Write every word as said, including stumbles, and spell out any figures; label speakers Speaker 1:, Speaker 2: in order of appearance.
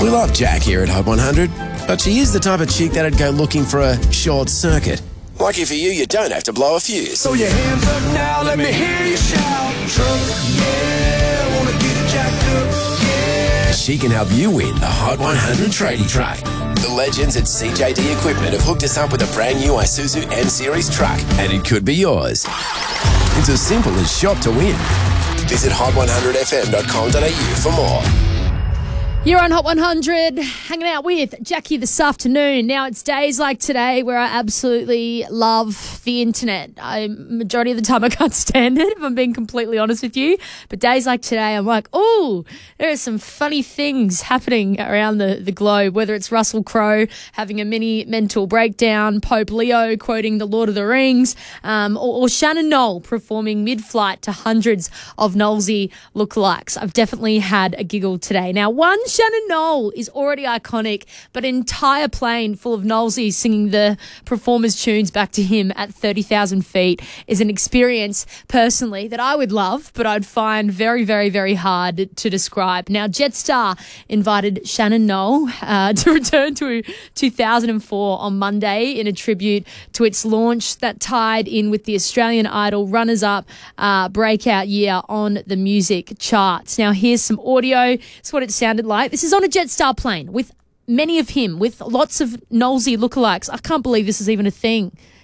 Speaker 1: We love Jack here at Hot one hundred, but she is the type of chick that'd go looking for a short circuit. Lucky for you, you don't have to blow a fuse.
Speaker 2: So your hands up now, let me hear you shout. Truck, yeah, wanna get it jacked up, yeah.
Speaker 1: She can help you win the Hot one hundred tradie truck. The legends at C J D Equipment have hooked us up with a brand new Isuzu M-Series truck, and it could be yours. It's as simple as shop to win. Visit hot one hundred f m dot com dot a u for more.
Speaker 3: You're on Hot one hundred, hanging out with Jackie this afternoon. Now, it's days like today where I absolutely love the internet. I, majority of the time I can't stand it, if I'm being completely honest with you. But days like today, I'm like, oh, there are some funny things happening around the, the globe, whether it's Russell Crowe having a mini mental breakdown, Pope Leo quoting The Lord of the Rings, um, or, or Shannon Knoll performing mid-flight to hundreds of Knowlesy lookalikes. I've definitely had a giggle today. Now, one Shannon Knoll is already iconic, but an entire plane full of Knowlesy singing the performers' tunes back to him at thirty thousand feet is an experience, personally, that I would love, but I'd find very, very, very hard to describe. Now, Jetstar invited Shannon Knoll uh, to return to two thousand four on Monday in a tribute to its launch that tied in with the Australian Idol runners-up uh, breakout year on the music charts. Now, here's some audio. It's what it sounded like. This is on a Jetstar plane with many of him, with lots of Knowlesy lookalikes. I can't believe this is even a thing.